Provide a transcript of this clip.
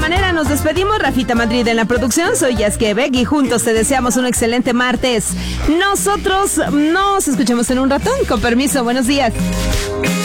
manera nos despedimos. Rafita Madrid en la producción, soy Yasquebec y juntos te deseamos un excelente martes. Nosotros nos escuchamos en un ratón. Con permiso, buenos días.